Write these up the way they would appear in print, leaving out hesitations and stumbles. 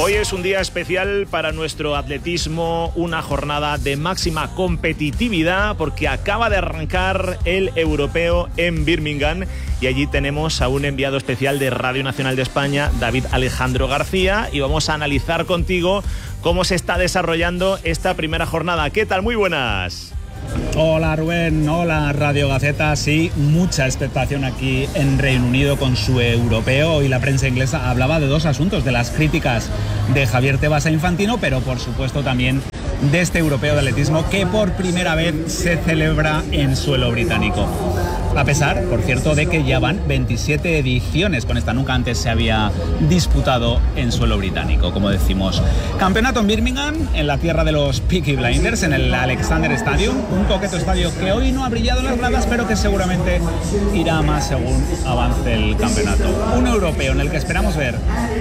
Hoy es un día especial para nuestro atletismo, una jornada de máxima competitividad porque acaba de arrancar el europeo en Birmingham y allí tenemos a un enviado especial de Radio Nacional de España, David Alejandro García, y vamos a analizar contigo cómo se está desarrollando esta primera jornada. ¿Qué tal? Muy buenas. Hola Rubén, hola Radio Gaceta. Sí, mucha expectación aquí en Reino Unido con su europeo. Y la prensa inglesa hablaba de dos asuntos: de las críticas de Javier Tebas a Infantino, pero por supuesto también de este europeo de atletismo que por primera vez se celebra en suelo británico. A pesar, por cierto, de que ya van 27 ediciones con esta, nunca antes se había disputado en suelo británico, como decimos. Campeonato en Birmingham, en la tierra de los Peaky Blinders, en el Alexander Stadium, un coqueto estadio que hoy no ha brillado en las gradas, pero que seguramente irá más según avance el campeonato. Un europeo en el que esperamos ver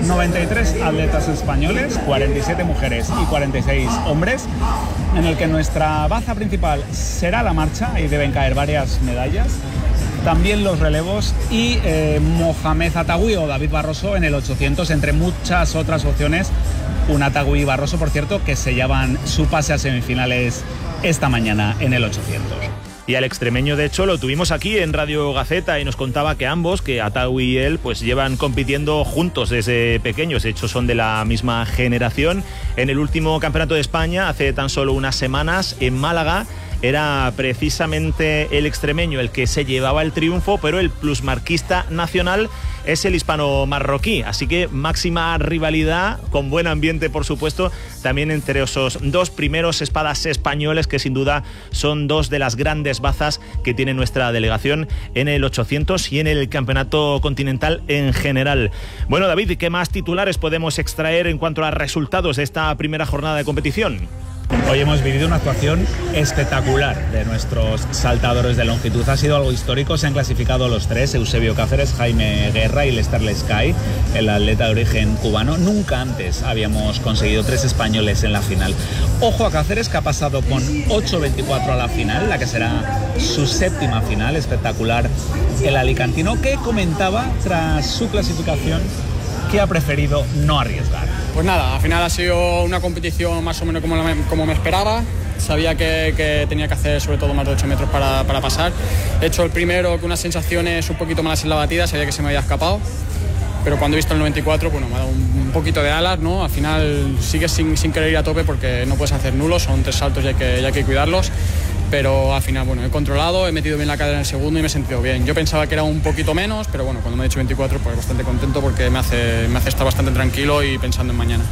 93 atletas españoles, 47 mujeres y 46 hombres, en el que nuestra baza principal será la marcha y deben caer varias medallas. También los relevos y Mohamed Atagüí o David Barroso en el 800, entre muchas otras opciones. Un Atagüí y Barroso, por cierto, que sellaban su pase a semifinales esta mañana en el 800. Y al extremeño, de hecho, lo tuvimos aquí en Radio Gaceta y nos contaba que ambos, que Atagüí y él, pues llevan compitiendo juntos desde pequeños. De hecho, son de la misma generación. En el último Campeonato de España, hace tan solo unas semanas, en Málaga, era precisamente el extremeño el que se llevaba el triunfo, pero el plusmarquista nacional es el hispano-marroquí. Así que máxima rivalidad, con buen ambiente, por supuesto, también entre esos dos primeros espadas españoles, que sin duda son dos de las grandes bazas que tiene nuestra delegación en el 800 y en el campeonato continental en general. Bueno, David, ¿qué más titulares podemos extraer en cuanto a resultados de esta primera jornada de competición? Hoy hemos vivido una actuación espectacular de nuestros saltadores de longitud. Ha sido algo histórico, se han clasificado los tres: Eusebio Cáceres, Jaime Guerra y Lester Lescay, el atleta de origen cubano. Nunca antes habíamos conseguido tres españoles en la final. Ojo a Cáceres, que ha pasado con 8.24 a la final, la que será su séptima final. Espectacular el alicantino, que comentaba tras su clasificación que ha preferido no arriesgar. Pues nada, al final ha sido una competición más o menos como me esperaba. Sabía que tenía que hacer sobre todo más de 8 metros para pasar. He hecho el primero con unas sensaciones un poquito malas en la batida, sabía que se me había escapado. Pero cuando he visto el 94, bueno, me ha dado un poquito de alas, ¿no? Al final sigues sin querer ir a tope porque no puedes hacer nulos, son 3 saltos y hay que cuidarlos. Pero al final, bueno, he controlado, he metido bien la cadera en el segundo y me he sentido bien. Yo pensaba que era un poquito menos, pero bueno, cuando me he dicho 24, pues bastante contento porque me hace estar bastante tranquilo y pensando en mañana.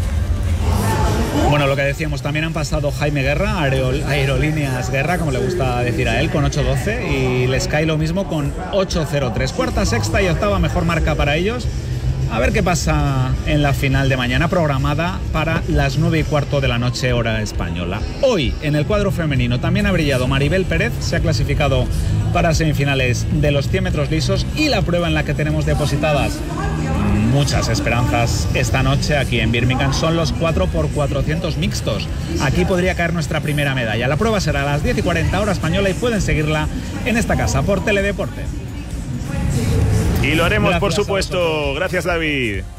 Bueno, lo que decíamos, también han pasado Jaime Guerra, Aerolíneas Guerra, como le gusta decir a él, con 8.12, y Lescay lo mismo con 8.03. Cuarta, sexta y octava mejor marca para ellos. A ver qué pasa en la final de mañana, programada para las 9:15 de la noche, hora española. Hoy, en el cuadro femenino, también ha brillado Maribel Pérez, se ha clasificado para semifinales de los 100 metros lisos, y la prueba en la que tenemos depositadas muchas esperanzas esta noche aquí en Birmingham son los 4x400 mixtos. Aquí podría caer nuestra primera medalla. La prueba será a las 10:40 hora española y pueden seguirla en esta casa por Teledeporte. Y lo haremos, por supuesto. Gracias, David.